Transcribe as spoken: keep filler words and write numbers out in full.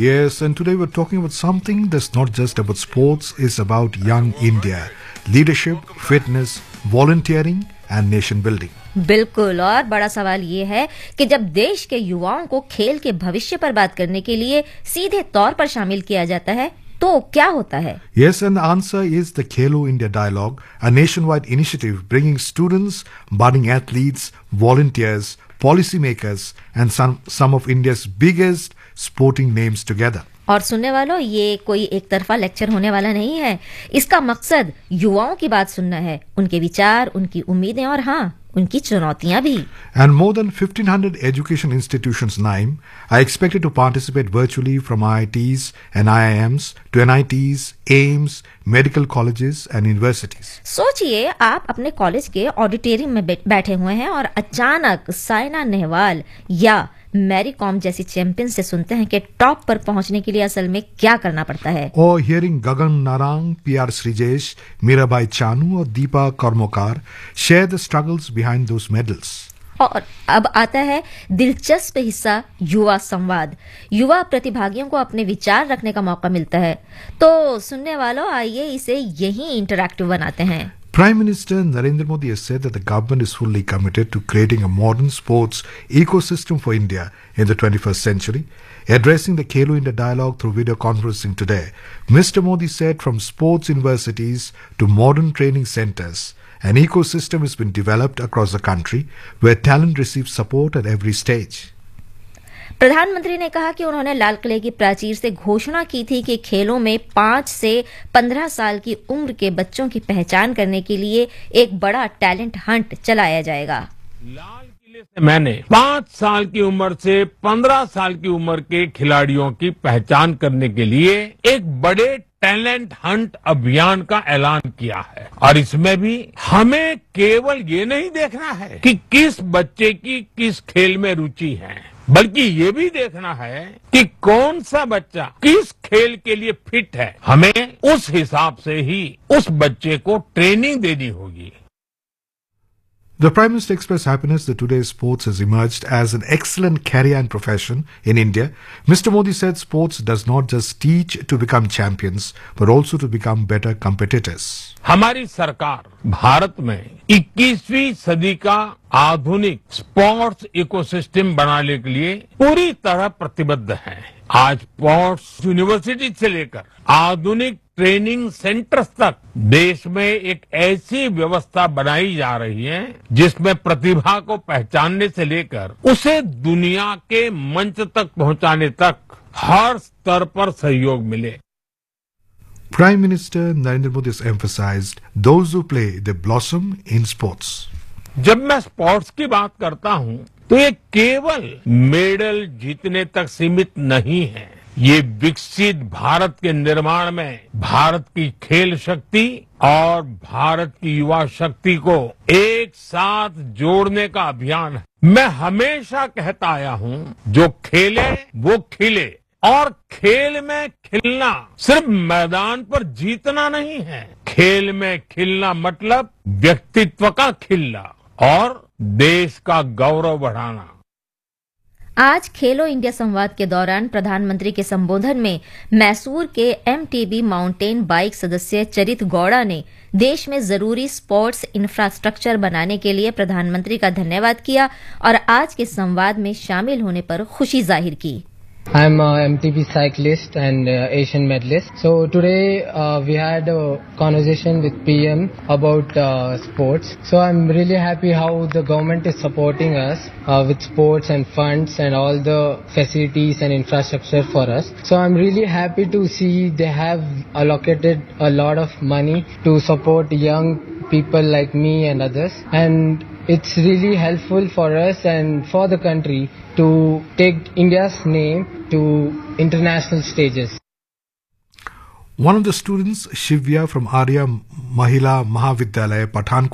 Yes, and today we're talking about something that's not just about sports, it's about young India. Leadership, fitness, volunteering and nation building. बिल्कुल। और बड़ा सवाल ये है कि जब देश के युवाओं को खेल के भविष्य पर बात करने के लिए सीधे तौर पर शामिल किया जाता है तो क्या होता है? Yes, and the answer is the Khelo India Dialogue, a nationwide initiative bringing students, budding athletes, volunteers, policymakers and some, some of India's biggest sporting names together. और सुनने वालों, ये कोई एक तरफा लेक्चर होने वाला नहीं है। इसका मकसद युवाओं की बात सुनना है, उनके विचार, उनकी उम्मीदें और हाँ, उनकी चुनौतियां भी। And more than fifteen hundred education institutions Naim are expected to participate virtually from I I Ts and I I Ms to N I Ts, AIIMS, medical colleges and universities. सोचिए आप अपने कॉलेज के auditorium में बैठे हुए हैं और अचानक साइना नेहवाल या मैरी कॉम जैसी चैंपियन से सुनते हैं कि टॉप पर पहुंचने के लिए असल में क्या करना पड़ता है। Or hearing Gagan Narang, P R Srijesh, Mirabai Chanu और दीपा कर्मकार share the struggles behind those medals. और अब आता है दिलचस्प हिस्सा, युवा संवाद। युवा प्रतिभागियों को अपने विचार रखने का मौका मिलता है। तो सुनने वालों, आइए इसे यही इंटरैक्टिव बनाते हैं। Prime Minister Narendra Modi has said that the government is fully committed to creating a modern sports ecosystem for India in the twenty-first century. Addressing the Khelo India Dialogue through video conferencing today, Mister Modi said from sports universities to modern training centers, an ecosystem has been developed across the country where talent receives support at every stage. प्रधानमंत्री ने कहा कि उन्होंने लाल किले की प्राचीर से घोषणा की थी कि खेलों में पाँच से पंद्रह साल की उम्र के बच्चों की पहचान करने के लिए एक बड़ा टैलेंट हंट चलाया जाएगा। लाल किले से मैंने पाँच साल की उम्र से पंद्रह साल की उम्र के खिलाड़ियों की पहचान करने के लिए एक बड़े टैलेंट हंट अभियान का ऐलान किया है और इसमें भी हमें केवल ये नहीं देखना है कि किस बच्चे की किस खेल में रुचि है, बल्कि ये भी देखना है कि कौन सा बच्चा किस खेल के लिए फिट है। हमें उस हिसाब से ही उस बच्चे को ट्रेनिंग देनी होगी। The Prime Minister expressed happiness that today's sports has emerged as an excellent career and profession in India. Mister Modi said sports does not just teach to become champions, but also to become better competitors. हमारी सरकार भारत में इक्कीसवीं सदी का आधुनिक sports ecosystem बनाने के लिए पूरी तरह प्रतिबद्ध है। आज स्पोर्ट्स यूनिवर्सिटी से लेकर आधुनिक ट्रेनिंग सेंटर्स तक देश में एक ऐसी व्यवस्था बनाई जा रही है जिसमें प्रतिभा को पहचानने से लेकर उसे दुनिया के मंच तक पहुंचाने तक हर स्तर पर सहयोग मिले। Prime Minister Narendra Modi has emphasized those who play, they blossom in sports. जब मैं स्पोर्ट्स की बात करता हूं तो ये केवल मेडल जीतने तक सीमित नहीं है। ये विकसित भारत के निर्माण में भारत की खेल शक्ति और भारत की युवा शक्ति को एक साथ जोड़ने का अभियान है। मैं हमेशा कहता आया हूं, जो खेले वो खिले। और खेल में खिलना सिर्फ मैदान पर जीतना नहीं है, खेल में खिलना मतलब व्यक्तित्व का खिलना और देश का गौरव बढ़ाना। आज खेलो इंडिया संवाद के दौरान प्रधानमंत्री के संबोधन में मैसूर के एमटीबी माउंटेन बाइक सदस्य चरित गौड़ा ने देश में जरूरी स्पोर्ट्स इंफ्रास्ट्रक्चर बनाने के लिए प्रधानमंत्री का धन्यवाद किया और आज के संवाद में शामिल होने पर खुशी जाहिर की। I'm a M T B cyclist and uh, Asian medalist. So today uh, we had a conversation with P M about uh, sports. So I'm really happy how the government is supporting us uh, with sports and funds and all the facilities and infrastructure for us. So I'm really happy to see they have allocated a lot of money to support young people like me and others. And it's really helpful for us and for the country to take India's name to international stages. One of the students, Shivya from Arya Mahila Mahavidyalaya, Pathankot,